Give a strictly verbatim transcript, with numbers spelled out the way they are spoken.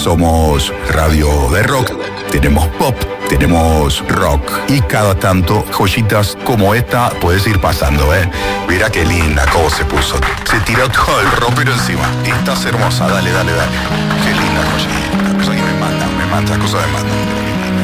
somos radio de rock, tenemos pop, tenemos rock y cada tanto joyitas como esta puedes ir pasando, ¿eh? Mira qué linda cómo se puso. Se tiró todo el rockero encima. Estás hermosa, dale, dale, dale. Qué linda joyita. Cosa que me manda, me manda, cosa me manda.